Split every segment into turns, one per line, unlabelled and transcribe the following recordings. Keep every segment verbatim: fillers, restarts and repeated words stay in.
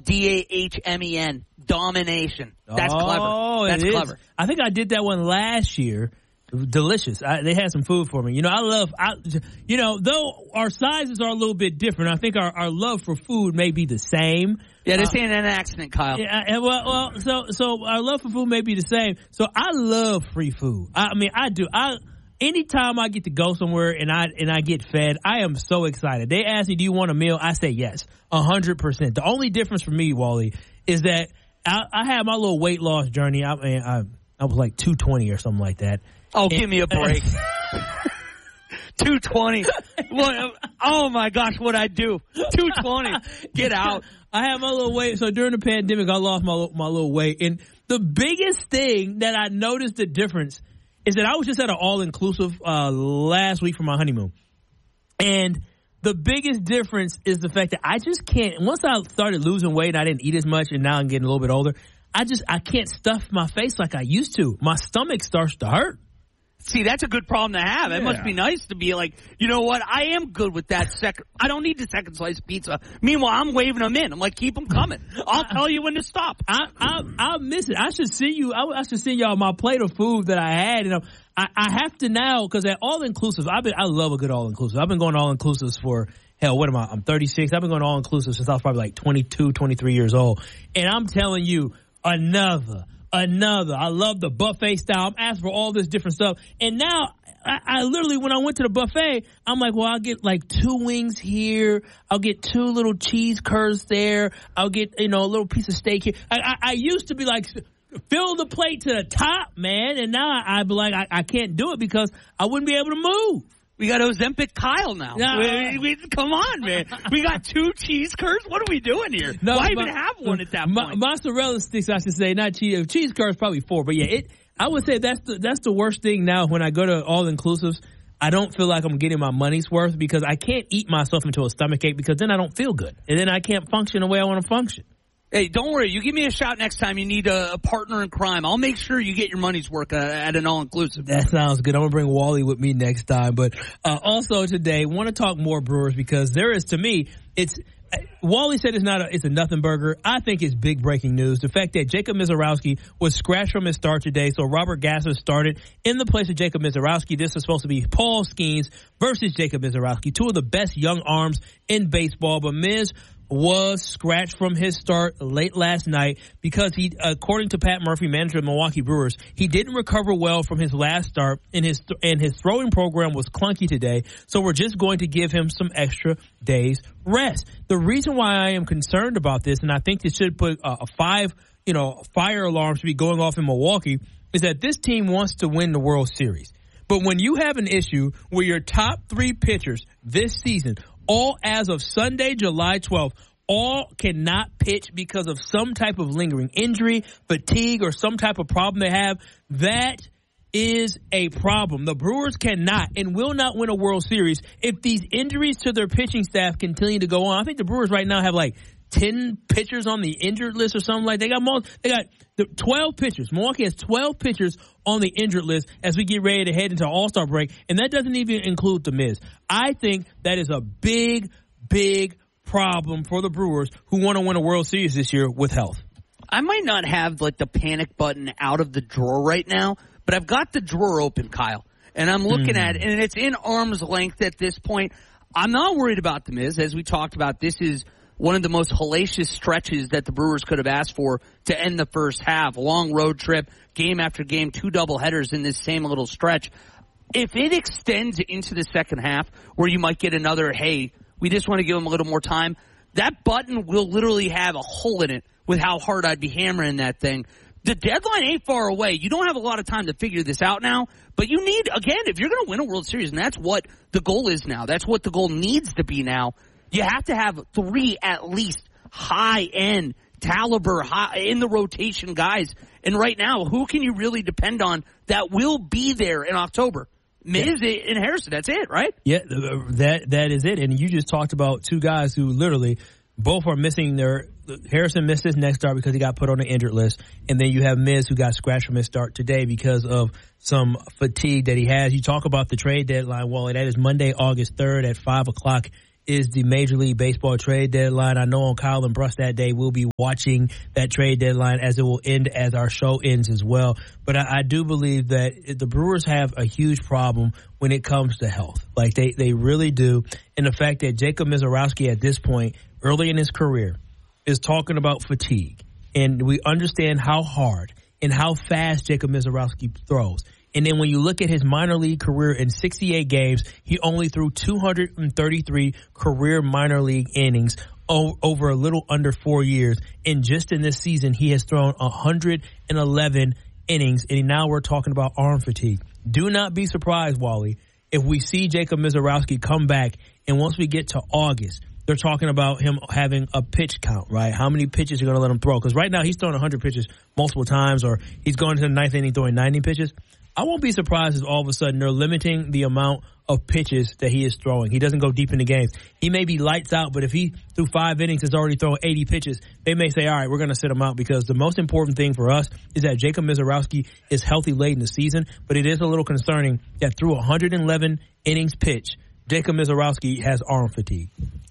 D A H M E N. Domination. That's
oh,
clever. That's clever.
I think I did that one last year. Delicious. I, they had some food for me. You know, I love, I, you know, though our sizes are a little bit different, I think our, our love for food may be the same.
Yeah, this
uh,
ain't an accident, Kyle.
Yeah, well, well, so so our love for food may be the same. So I love free food. I, I mean, I do. I anytime I get to go somewhere and I and I get fed, I am so excited. They ask me, "Do you want a meal?" I say yes, a hundred percent. The only difference for me, Wally, is that I, I had my little weight loss journey. I mean, I I was like two twenty or something like that.
Oh, give me a break. two twenty. What? Oh, my gosh, what'd I do? two twenty. Get out.
I had my little weight. So during the pandemic, I lost my my little weight. And the biggest thing that I noticed the difference is that I was just at an all-inclusive uh, last week for my honeymoon. And the biggest difference is the fact that I just can't, once I started losing weight, I didn't eat as much, and now I'm getting a little bit older, I just, I can't stuff my face like I used to. My stomach starts to hurt.
See, that's a good problem to have. It
Yeah.
must be nice to be like, you know what? I am good with that second. I don't need the second slice of pizza. Meanwhile, I'm waving them in. I'm like, keep them coming. I'll tell you when to stop.
I I I miss it. I should send you. I, I should send y'all my plate of food that I had. You know, I, I have to now because at all inclusive, I've been. I love a good all inclusive. I've been going all inclusives for hell. What am I? I'm thirty-six. I've been going all inclusive since I was probably like twenty-two, twenty-three years old. And I'm telling you, another, another. I love the buffet style. I'm asking for all this different stuff, and now. I, I literally, when I went to the buffet, I'm like, well, I'll get like two wings here. I'll get two little cheese curds there. I'll get, you know, a little piece of steak here. I, I, I used to be like, fill the plate to the top, man. And now I, I'd be like, I, I can't do it because I wouldn't be able to move.
We got Ozempic Kyle now.
No.
We, we, come on, man. We got two cheese curds. What are we doing here?
No,
Why
my,
even have one at that
my,
point?
Mozzarella sticks, I should say, not cheese. Cheese curds probably four, but yeah, it. I would say that's the that's the worst thing now when I go to all inclusives. I don't feel like I'm getting my money's worth because I can't eat myself into a stomach ache because then I don't feel good and then I can't function the way I want to function.
Hey, don't worry. You give me a shout next time you need a, a partner in crime. I'll make sure you get your money's worth uh, at an all-inclusive.
That sounds good. I'm going to bring Wally with me next time. But uh, also today, want to talk more Brewers because there is, to me, it's uh, Wally said it's not a, it's a nothing burger. I think it's big breaking news. The fact that Jacob Misiorowski was scratched from his start today, so Robert Gasser started in the place of Jacob Misiorowski. This is supposed to be Paul Skeens versus Jacob Misiorowski, two of the best young arms in baseball. But Miz was scratched from his start late last night because he, according to Pat Murphy, manager of the Milwaukee Brewers, he didn't recover well from his last start and his and his throwing program was clunky today. So we're just going to give him some extra days rest. The reason why I am concerned about this, and I think this should put a, a five, you know, fire alarms to be going off in Milwaukee, is that this team wants to win the World Series. But when you have an issue where your top three pitchers this season, all as of Sunday, July twelfth, all cannot pitch because of some type of lingering injury, fatigue, or some type of problem they have, that is a problem. The Brewers cannot and will not win a World Series if these injuries to their pitching staff continue to go on. I think the Brewers right now have like ten pitchers on the injured list or something like that. They got most, they got the twelve pitchers. Milwaukee has twelve pitchers on the injured list as we get ready to head into All-Star break, and that doesn't even include the Miz. I think that is a big, big problem for the Brewers who want to win a World Series this year with health.
I might not have like the panic button out of the drawer right now, but I've got the drawer open, Kyle, and I'm looking mm. at it, and it's in arm's length at this point. I'm not worried about the Miz. As we talked about, this is one of the most hellacious stretches that the Brewers could have asked for to end the first half. A long road trip, game after game, two doubleheaders in this same little stretch. If it extends into the second half where you might get another, hey, we just want to give them a little more time, that button will literally have a hole in it with how hard I'd be hammering that thing. The deadline ain't far away. You don't have a lot of time to figure this out now, but you need, again, if you're going to win a World Series, and that's what the goal is now, that's what the goal needs to be now, you have to have three at least high-end, caliber, high, in the rotation guys. And right now, who can you really depend on that will be there in October? Miz yeah. and Harrison, that's it, right?
Yeah, that that is it. And you just talked about two guys who literally both are missing their – Harrison missed his next start because he got put on the injured list. And then you have Miz who got scratched from his start today because of some fatigue that he has. You talk about the trade deadline, Wally. That is Monday, August third at five o'clock is the Major League Baseball trade deadline. I know on Kyle and Bruss that day we'll be watching that trade deadline as it will end as our show ends as well. But I, I do believe that the Brewers have a huge problem when it comes to health. Like they, they really do. And the fact that Jacob Misiorowski at this point, early in his career, is talking about fatigue. And we understand how hard and how fast Jacob Misiorowski throws. And then when you look at his minor league career in sixty-eight games, he only threw two hundred thirty-three career minor league innings o- over a little under four years. And just in this season, he has thrown one hundred eleven innings. And now we're talking about arm fatigue. Do not be surprised, Wally, if we see Jacob Misiorowski come back. And once we get to August, they're talking about him having a pitch count, right? How many pitches you're going to let him throw? Because right now he's throwing one hundred pitches multiple times, or he's going to the ninth inning throwing ninety pitches. I won't be surprised if all of a sudden they're limiting the amount of pitches that he is throwing. He doesn't go deep into games. He may be lights out, but if he, through five innings, has already thrown eighty pitches, they may say, all right, we're going to sit him out, because the most important thing for us is that Jacob Misiorowski is healthy late in the season. But it is a little concerning that through one hundred eleven innings pitched, Jacob Misiorowski has arm fatigue.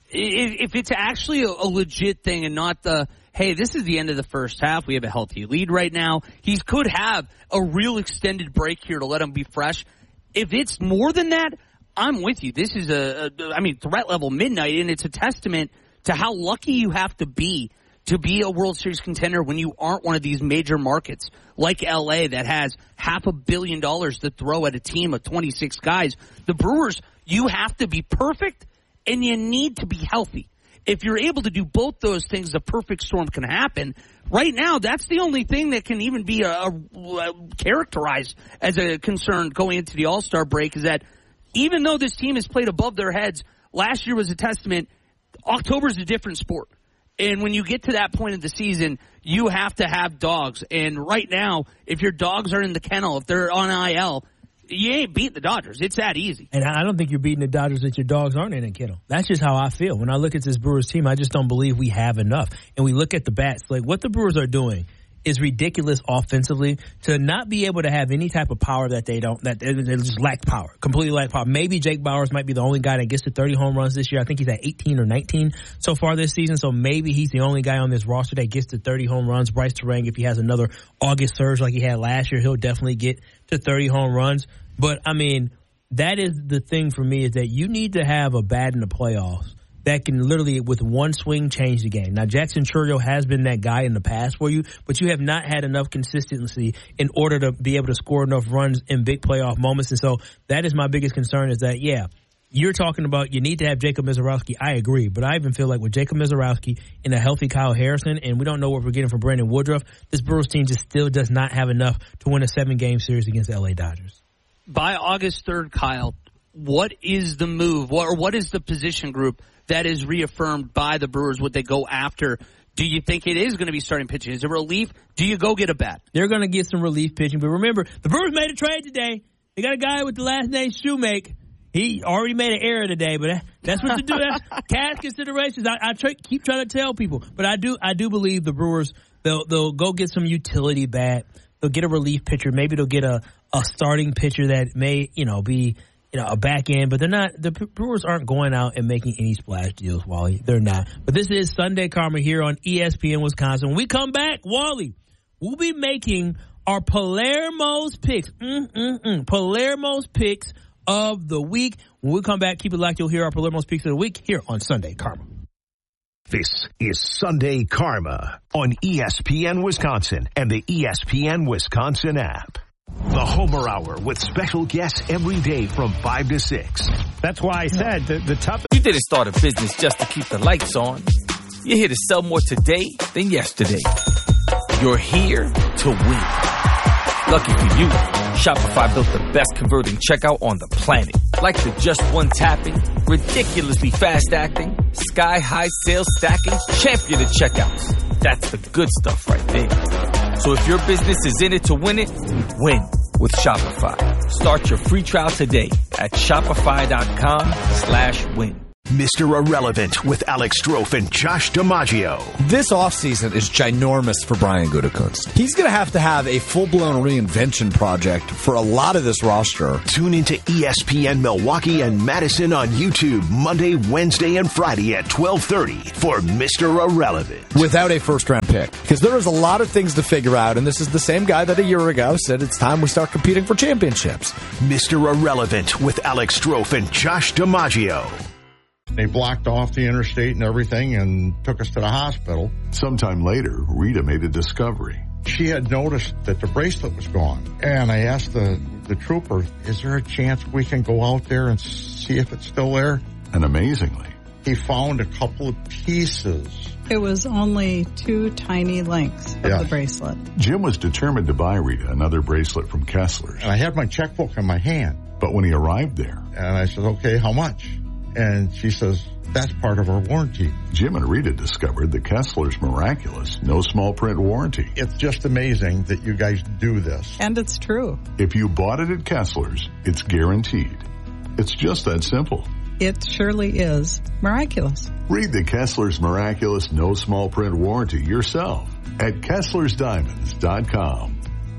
If it's actually a legit thing and not the, hey, this is the end of the first half, we have a healthy lead right now, he could have a real extended break here to let him be fresh. If it's more than that, I'm with you. This is a, a I mean, threat level midnight, and it's a testament to how lucky you have to be to be a World Series contender when you aren't one of these major markets like L A that has half a billion dollars to throw at a team of twenty-six guys. The Brewers, you have to be perfect, and you need to be healthy. If you're able to do both those things, the perfect storm can happen. Right now, that's the only thing that can even be a, a, a characterized as a concern going into the All-Star break, is that even though this team has played above their heads, last year was a testament. October's a different sport. And when you get to that point of the season, you have to have dogs. And right now, if your dogs are in the kennel, if they're on I L, you ain't beat the Dodgers. It's that easy.
And I don't think you're beating the Dodgers if your dogs aren't in a kennel. That's just how I feel. When I look at this Brewers team, I just don't believe we have enough. And we look at the bats. Like, what the Brewers are doing is ridiculous offensively. To not be able to have any type of power that they don't, that they, they just lack power, completely lack power. Maybe Jake Bauers might be the only guy that gets to thirty home runs this year. I think he's at eighteen or nineteen so far this season. So maybe he's the only guy on this roster that gets to thirty home runs. Bryce Terang, if he has another August surge like he had last year, he'll definitely get to thirty home runs. But, I mean, that is the thing for me, is that you need to have a bat in the playoffs that can literally, with one swing, change the game. Now, Jackson Chourio has been that guy in the past for you, but you have not had enough consistency in order to be able to score enough runs in big playoff moments. And so that is my biggest concern, is that, yeah, you're talking about you need to have Jacob Misiorowski. I agree, but I even feel like with Jacob Misiorowski and a healthy Kyle Harrison, and we don't know what we're getting from Brandon Woodruff, this Brewers team just still does not have enough to win a seven-game series against the L A Dodgers.
By August third, Kyle, what is the move, or what is the position group that is reaffirmed by the Brewers what they go after? Do you think it is going to be starting pitching? Is it relief? Do you go get a bat?
They're going to get some relief pitching. But remember, the Brewers made a trade today. They got a guy with the last name Shoemake. He already made an error today, but that's what you do. That's cash considerations. I, I try, keep trying to tell people. But I do I do believe the Brewers, they'll, they'll go get some utility bat. They'll get a relief pitcher. Maybe they'll get a, a starting pitcher that may, you know, be, you know, a back end. But they're not, the Brewers aren't going out and making any splash deals, Wally. They're not. But this is Sunday Karma here on E S P N Wisconsin. When we come back, Wally, we'll be making our Palermo's picks. Mm-mm-mm. Palermo's picks of the week. When we come back, keep it locked. You'll hear our Palermo's picks of the week here on Sunday Karma.
This is Sunday Karma on E S P N Wisconsin and the E S P N Wisconsin app. The Homer Hour with special guests every day from five to six.
That's why I said the, the toughest.
You didn't start a business just to keep the lights on. You're here to sell more today than yesterday. You're here to win. Lucky for you, Shopify built the best converting checkout on the planet. Like the just one tapping, ridiculously fast acting, sky high sales stacking, champion of checkouts. That's the good stuff right there. So if your business is in it to win it, win with Shopify. Start your free trial today at shopify.com slash win.
Mister Irrelevant with Alex Strofe and Josh DiMaggio.
This offseason is ginormous for Brian Gutekunst. He's going to have to have a full-blown reinvention project for a lot of this roster.
Tune into E S P N Milwaukee and Madison on YouTube Monday, Wednesday, and Friday at twelve thirty for Mister Irrelevant.
Without a first-round pick. Because there is a lot of things to figure out, and this is the same guy that a year ago said it's time we start competing for championships.
Mister Irrelevant with Alex Strofe and Josh DiMaggio.
They blocked off the interstate and everything and took us to the hospital.
Sometime later, Rita made a discovery.
She had noticed that the bracelet was gone. And I asked the, the trooper, is there a chance we can go out there and see if it's still there?
And amazingly,
he found a couple of pieces.
It was only two tiny links of
yes.
the bracelet.
Jim was determined to buy Rita another bracelet from Kessler's.
And I had my checkbook in my hand.
But when he arrived there,
and I said, okay, how much? And she says, that's part of our warranty.
Jim and Rita discovered the Kessler's miraculous, no small print warranty.
It's just amazing that you guys do this.
And it's true.
If you bought it at Kessler's, it's guaranteed. It's just that simple.
It surely is miraculous.
Read the Kessler's miraculous, no small print warranty yourself at Kesslers Diamonds dot com.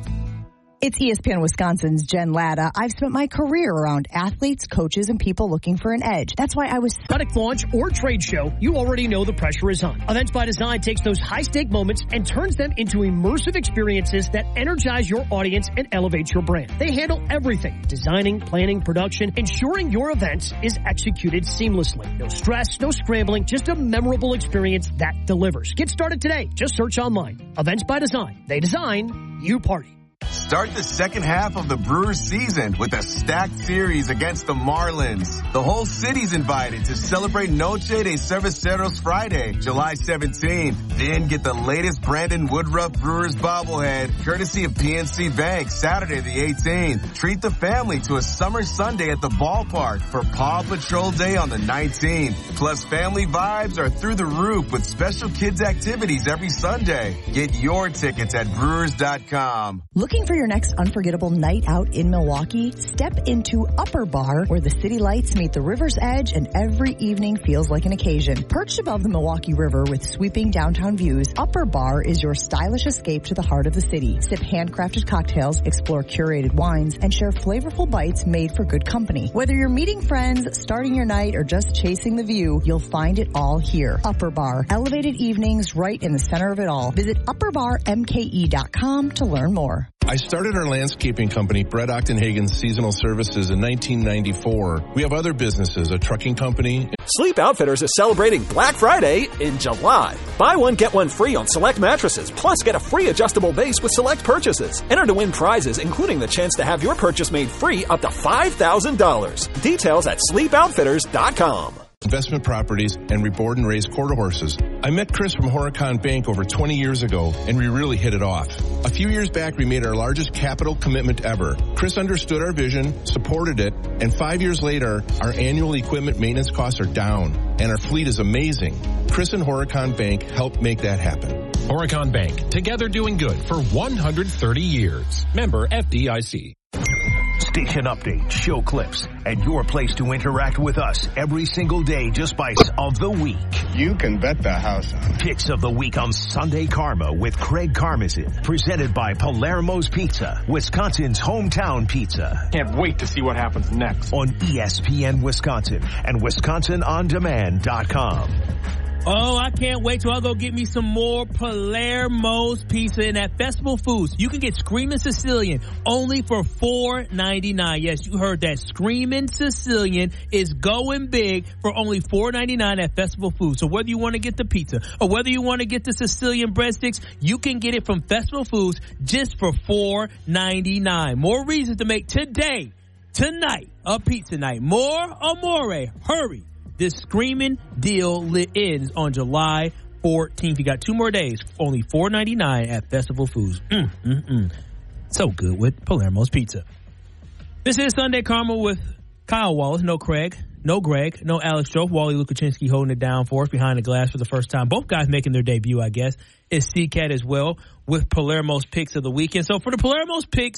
It's E S P N Wisconsin's Jen Latta. I've spent my career around athletes, coaches, and people looking for an edge. That's why I was...
Product launch or trade show, you already know the pressure is on. Events by Design takes those high-stake moments and turns them into immersive experiences that energize your audience and elevate your brand. They handle everything. Designing, planning, production, ensuring your event is executed seamlessly. No stress, no scrambling, just a memorable experience that delivers. Get started today. Just search online. Events by Design. They design, you party.
Start the second half of the Brewers season with a stacked series against the Marlins. The whole city's invited to celebrate Noche de Cerveceros Friday, July seventeenth. Then get the latest Brandon Woodruff Brewers bobblehead, courtesy of P N C Bank, Saturday the eighteenth. Treat the family to a summer Sunday at the ballpark for Paw Patrol Day on the nineteenth. Plus, family vibes are through the roof with special kids activities every Sunday. Get your tickets at brewers dot com.
Looking for your next unforgettable night out in Milwaukee? Step into Upper Bar, where the city lights meet the river's edge and every evening feels like an occasion. Perched above the Milwaukee River with sweeping downtown views, Upper Bar is your stylish escape to the heart of the city. Sip handcrafted cocktails, explore curated wines, and share flavorful bites made for good company. Whether you're meeting friends, starting your night, or just chasing the view, you'll find it all here. Upper Bar. Elevated evenings right in the center of it all. Visit upper bar m k e dot com to learn more.
I started our landscaping company, Brett Ochtenhagen's Seasonal Services, in nineteen ninety-four. We have other businesses, a trucking company.
Sleep Outfitters is celebrating Black Friday in July. Buy one, get one free on select mattresses, plus get a free adjustable base with select purchases. Enter to win prizes, including the chance to have your purchase made free up to five thousand dollars. Details at sleep outfitters dot com.
Investment properties, and reboard and raise quarter horses. I met Chris from Horicon Bank over twenty years ago, and we really hit it off. A few years back, we made our largest capital commitment ever. Chris understood our vision, supported it, and five years later, our annual equipment maintenance costs are down, and our fleet is amazing. Chris and Horicon Bank helped make that happen.
Horicon Bank, together doing good for one hundred thirty years. Member F D I C.
Station updates, show clips, and your place to interact with us every single day just by of the week.
You can bet the house on it.
Picks of the week on Sunday Karma with Craig Karmazin. Presented by Palermo's Pizza, Wisconsin's hometown pizza.
Can't wait to see what happens next.
On E S P N Wisconsin and wisconsin on demand dot com.
Oh, I can't wait till I go get me some more Palermo's Pizza and at Festival Foods. You can get Screamin' Sicilian only for four ninety-nine. Yes, you heard that. Screamin' Sicilian is going big for only four ninety-nine at Festival Foods. So whether you want to get the pizza or whether you want to get the Sicilian breadsticks, you can get it from Festival Foods just for four ninety-nine. More reasons to make today, tonight, a pizza night. More amore. Hurry. This screaming deal ends on July fourteenth. You got two more days. Only four ninety-nine at Festival Foods. Mm, mm, mm. So good with Palermo's Pizza. This is Sunday Karma with Kyle Wallace. No Craig. No Greg. No Alex Strofe. Wally Lukaczynski holding it down for us behind the glass for the first time. Both guys making their debut, I guess. It's C-Cat as well with Palermo's Picks of the weekend. So for the Palermo's Picks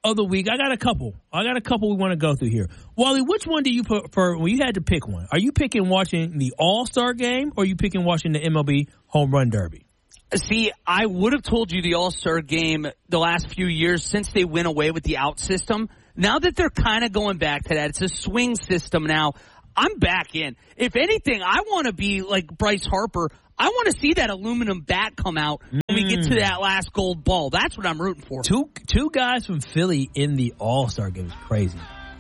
of the week. I got a couple. I got a couple we want to go through here. Wally, which one do you prefer when you had to pick one? Are you picking watching the All-Star game or are you picking watching the M L B Home Run Derby?
See, I would have told you the All-Star game the last few years since they went away with the out system. Now that they're kind of going back to that, it's a swing system now. I'm back in. If anything, I want to be like Bryce Harper. I want to see that aluminum bat come out when we get to that last gold ball. That's what I'm rooting for.
Two two guys from Philly in the All-Star game is crazy.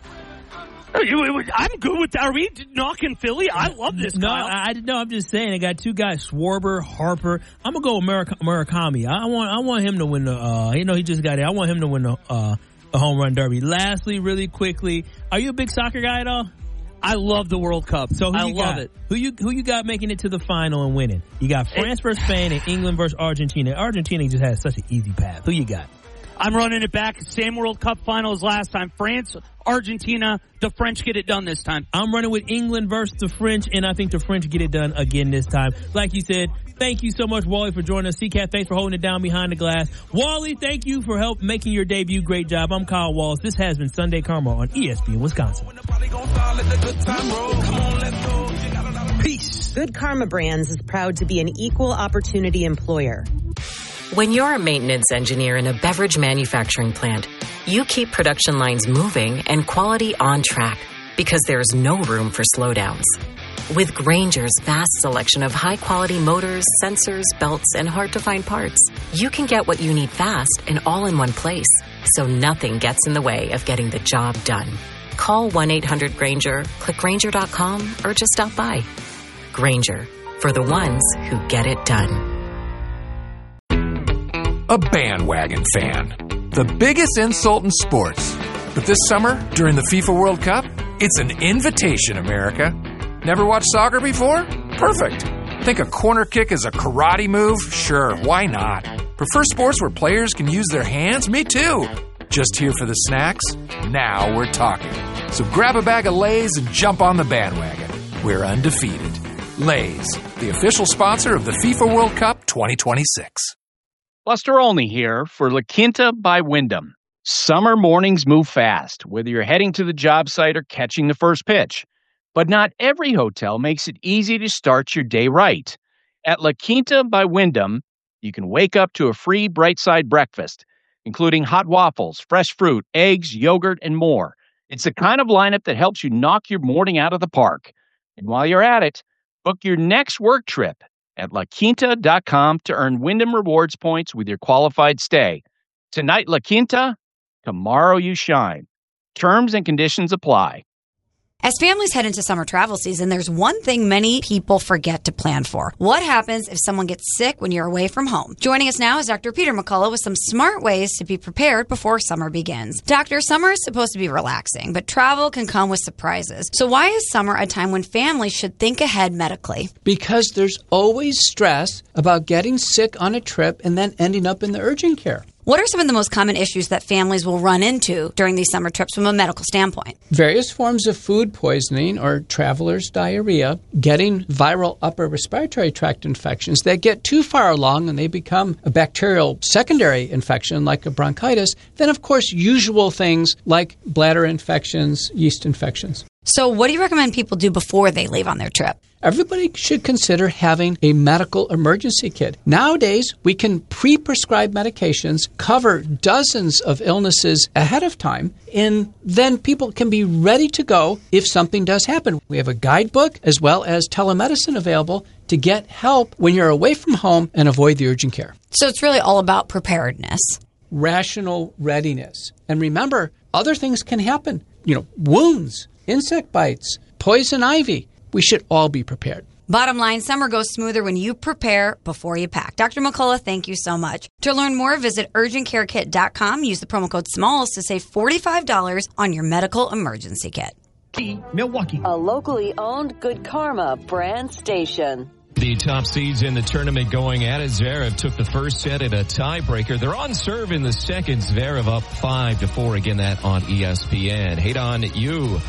I'm good with that. Are we knocking Philly? I love this.
No,
Kyle.
I, I no, I'm just saying. I got two guys, Schwarber, Harper. I'm gonna go with Murak- Murakami. I want I want him to win the. Uh, you know, he just got it. I want him to win the uh, the home run derby. Lastly, really quickly, are you a big soccer guy at all?
I love the World Cup.
So who
I
you
love
got?
it.
Who you who you got making it to the final and winning? You got France versus Spain and England versus Argentina. Argentina just has such an easy path. Who you got?
I'm running it back. Same World Cup final as last time. France, Argentina, the French get it done this time.
I'm running with England versus the French, and I think the French get it done again this time. Like you said, thank you so much, Wally, for joining us. C-Cat, thanks for holding it down behind the glass. Wally, thank you for help making your debut. Great job. I'm Kyle Wallace. This has been Sunday Karma on E S P N Wisconsin.
Peace. Good Karma Brands is proud to be an equal opportunity employer.
When you're a maintenance engineer in a beverage manufacturing plant, you keep production lines moving and quality on track because there's no room for slowdowns. With Grainger's vast selection of high-quality motors, sensors, belts, and hard-to-find parts, you can get what you need fast and all in one place, so nothing gets in the way of getting the job done. Call one eight hundred Grainger, click Grainger dot com, or just stop by. Grainger, for the ones who get it done.
A bandwagon fan. The biggest insult in sports. But this summer, during the FIFA World Cup, it's an invitation, America. Never watched soccer before? Perfect. Think a corner kick is a karate move? Sure, why not? Prefer sports where players can use their hands? Me too. Just here for the snacks? Now we're talking. So grab a bag of Lay's and jump on the bandwagon. We're undefeated. Lay's, the official sponsor of the FIFA World Cup twenty twenty-six.
Buster Olney here for La Quinta by Wyndham. Summer mornings move fast, whether you're heading to the job site or catching the first pitch. But not every hotel makes it easy to start your day right. At La Quinta by Wyndham, you can wake up to a free Bright Side breakfast, including hot waffles, fresh fruit, eggs, yogurt, and more. It's the kind of lineup that helps you knock your morning out of the park. And while you're at it, book your next work trip at La Quinta dot com to earn Wyndham Rewards points with your qualified stay. Tonight, La Quinta, tomorrow you shine. Terms and conditions apply.
As families head into summer travel season, there's one thing many people forget to plan for. What happens if someone gets sick when you're away from home? Joining us now is Doctor Peter McCullough with some smart ways to be prepared before summer begins. Doctor, summer is supposed to be relaxing, but travel can come with surprises. So why is summer a time when families should think ahead medically?
Because there's always stress about getting sick on a trip and then ending up in the urgent care.
What are some of the most common issues that families will run into during these summer trips from a medical standpoint?
Various forms of food poisoning or traveler's diarrhea, getting viral upper respiratory tract infections that get too far along and they become a bacterial secondary infection like a bronchitis. Then, of course, usual things like bladder infections, yeast infections.
So what do you recommend people do before they leave on their trip?
Everybody should consider having a medical emergency kit. Nowadays, we can pre-prescribe medications, cover dozens of illnesses ahead of time, and then people can be ready to go if something does happen. We have a guidebook as well as telemedicine available to get help when you're away from home and avoid the urgent care.
So it's really all about preparedness.
Rational readiness. And remember, other things can happen. You know, wounds, insect bites, poison ivy. We should all be prepared.
Bottom line, summer goes smoother when you prepare before you pack. Doctor McCullough, thank you so much. To learn more, visit urgent care kit dot com. Use the promo code SMALLS to save forty-five dollars on your medical emergency kit.
Milwaukee, a locally owned Good Karma brand station.
The top seeds in the tournament going at it. Zverev took the first set at a tiebreaker. They're on serve in the second. Zverev up five to four. Again, that on E S P N. Hadon Yu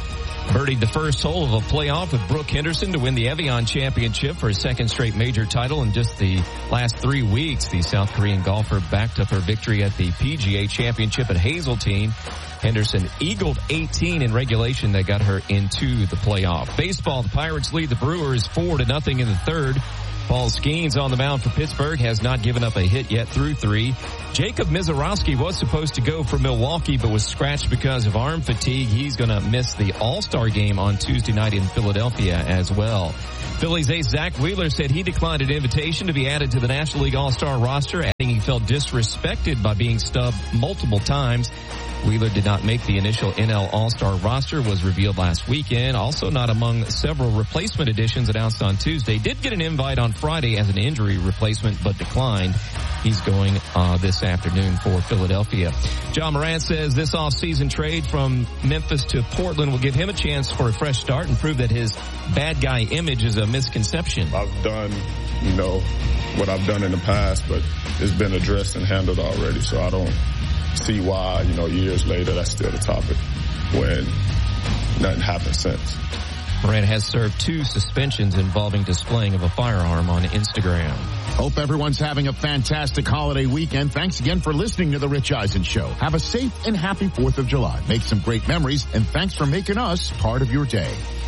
birdied the first hole of a playoff with Brooke Henderson to win the Evian Championship for his second straight major title in just the last three weeks. The South Korean golfer backed up her victory at the P G A Championship at Hazeltine. Henderson eagled eighteen in regulation that got her into the playoff. Baseball, the Pirates lead the Brewers four to nothing in the third. Paul Skeens on the mound for Pittsburgh has not given up a hit yet through three. Jacob Mizorowski was supposed to go for Milwaukee but was scratched because of arm fatigue. He's going to miss the All-Star game on Tuesday night in Philadelphia as well. Phillies ace Zach Wheeler said he declined an invitation to be added to the National League All-Star roster, adding he felt disrespected by being stubbed multiple times. Wheeler did not make the initial N L All-Star roster, was revealed last weekend. Also not among several replacement additions announced on Tuesday. Did get an invite on Friday as an injury replacement, but declined. He's going uh, this afternoon for Philadelphia. John Morant says this offseason trade from Memphis to Portland will give him a chance for a fresh start and prove that his bad guy image is a misconception.
I've done, you know, what I've done in the past, but it's been addressed and handled already, so I don't see why, you know, years later, that's still the topic when nothing happened since.
Morant has served two suspensions involving displaying of a firearm on Instagram.
Hope everyone's having a fantastic holiday weekend. Thanks again for listening to The Rich Eisen Show. Have a safe and happy fourth of July. Make some great memories, and thanks for making us part of your day.